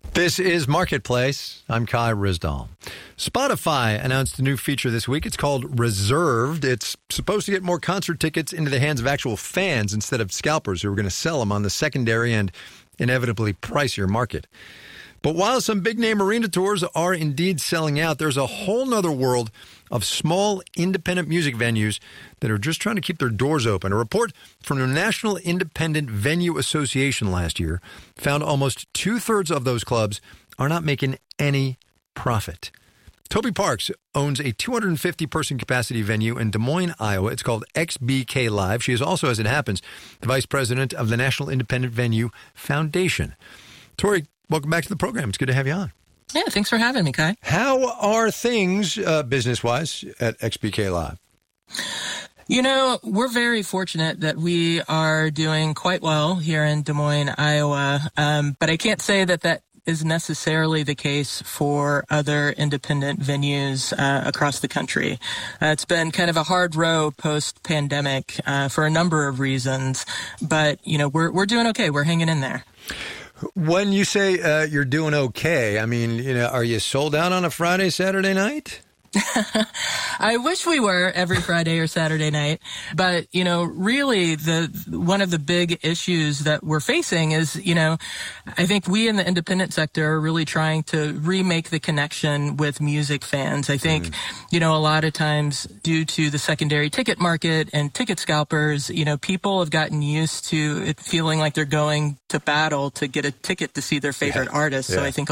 This is Marketplace. I'm Kai Rizdal. Spotify announced a new feature this week. It's called Reserved. It's supposed to get more concert tickets into the hands of actual fans instead of scalpers who are going to sell them on the secondary and inevitably pricier market. But while some big-name arena tours are indeed selling out, there's a whole nother world of small, independent music venues that are just trying to keep their doors open. A report from the National Independent Venue Association last year found almost two-thirds of those clubs are not making any profit. Toby Parks owns a 250-person capacity venue in Des Moines, Iowa. It's called XBK Live. She is also, as it happens, the vice president of the National Independent Venue Foundation. Tori, welcome back to the program. It's good to have you on. Yeah, thanks for having me, Kai. How are things business-wise at XBK Live? You know, we're very fortunate that we are doing quite well here in Des Moines, Iowa. But I can't say that is necessarily the case for other independent venues across the country. It's been kind of a hard row post-pandemic for a number of reasons. But, you know, we're doing okay. We're hanging in there. When you say you're doing okay, I mean, you know, are you sold out on a Friday, Saturday night? I wish we were every Friday or Saturday night, but, you know, really one of the big issues that we're facing is, you know, I think we in the independent sector are really trying to remake the connection with music fans. I think, you know, a lot of times due to the secondary ticket market and ticket scalpers, you know, people have gotten used to it feeling like they're going to battle to get a ticket to see their favorite artist. So I think